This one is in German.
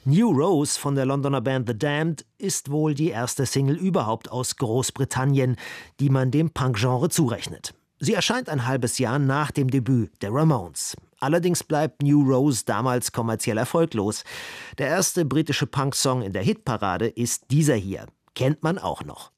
New Rose von der Londoner Band The Damned ist wohl die erste Single überhaupt aus Großbritannien, die man dem Punk-Genre zurechnet. Sie erscheint ein halbes Jahr nach dem Debüt der Ramones. Allerdings bleibt New Rose damals kommerziell erfolglos. Der erste britische Punk-Song in der Hitparade ist dieser hier. Kennt man auch noch.